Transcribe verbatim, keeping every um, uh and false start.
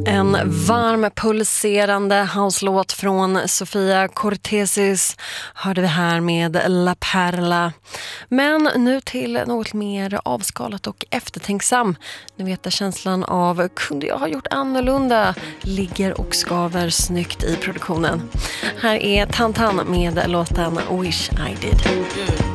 En varm, pulserande house-låt från Sofia Cortesis hörde vi här med La Perla. Men nu till något mer avskalat och eftertänksam. Ni vet där känslan av kunde jag ha gjort annorlunda ligger och skaver snyggt i produktionen. Här är Tantan med låten Wish I Did.